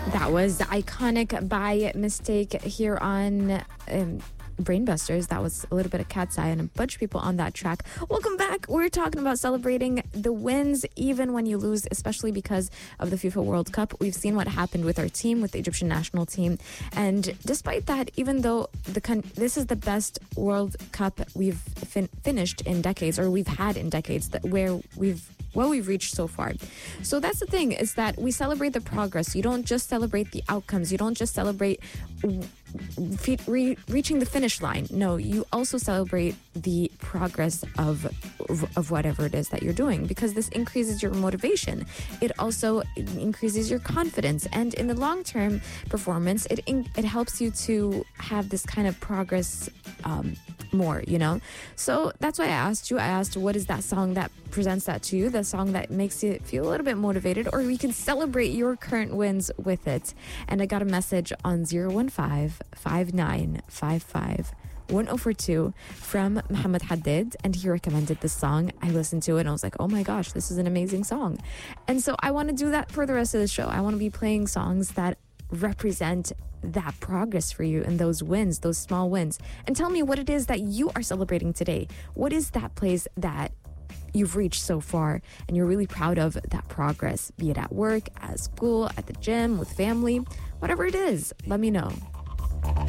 That was Iconic by Mistake here on Brainbusters. That was a little bit of Cat's Eye and a bunch of people on that track. Welcome back. We're talking about celebrating the wins even when you lose, especially because of the FIFA World Cup. We've seen what happened with our team, with the Egyptian national team. And despite that, even though this is the best World Cup we've finished in decades, or we've had in decades, where we've reached so far. So that's the thing, is that we celebrate the progress. You don't just celebrate the outcomes. You don't just celebrate reaching the finish line. No, you also celebrate the progress of whatever it is that you're doing, because this increases your motivation. It also increases your confidence, and in the long-term performance, it helps you to have this kind of progress more, you know? So that's why I asked, what is that song that presents that to you? The song that makes you feel a little bit motivated, or we can celebrate your current wins with it. And I got a message on 015-5955-1042 from Muhammad Haddad, and he recommended this song. I listened to it and I was like, oh my gosh, this is an amazing song. And so I want to do that for the rest of the show. I want to be playing songs that represent that progress for you and those wins, those small wins. And tell me what it is that you are celebrating today. What is that place that you've reached so far and you're really proud of that progress, be it at work, at school, at the gym, with family, whatever it is, let me know.